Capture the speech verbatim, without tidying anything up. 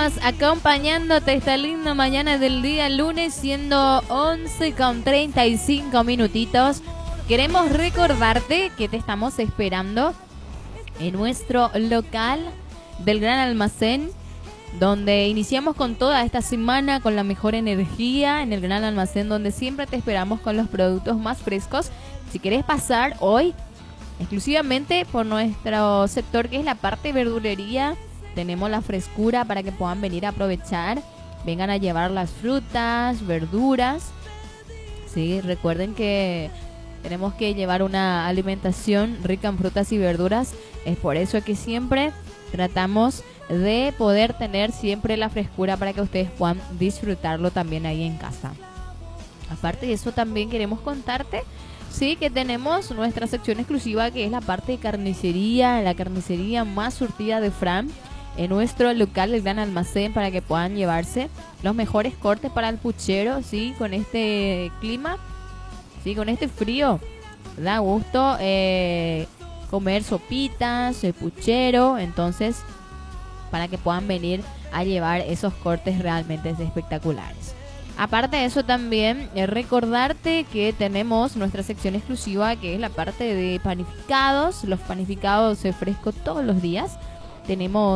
estamos acompañándote esta linda mañana del día lunes, siendo once con treinta y cinco minutitos. Queremos recordarte que te estamos esperando en nuestro local del Gran Almacén, donde iniciamos con toda esta semana con la mejor energía en el Gran Almacén, donde siempre te esperamos con los productos más frescos. Si querés pasar hoy exclusivamente por nuestro sector, que es la parte de verdulería, tenemos la frescura para que puedan venir a aprovechar, vengan a llevar las frutas, verduras. Sí, recuerden que tenemos que llevar una alimentación rica en frutas y verduras. Es por eso que siempre tratamos de poder tener siempre la frescura para que ustedes puedan disfrutarlo también ahí en casa. Aparte de eso, también queremos contarte, sí, que tenemos nuestra sección exclusiva, que es la parte de carnicería, la carnicería más surtida de Fran, en nuestro local del Gran Almacén, para que puedan llevarse los mejores cortes para el puchero, sí, con este clima, sí, con este frío, da gusto eh, comer sopitas, el puchero. Entonces, para que puedan venir a llevar esos cortes realmente espectaculares. Aparte de eso, también eh, recordarte que tenemos nuestra sección exclusiva, que es la parte de panificados. Los panificados frescos todos los días. Tenemos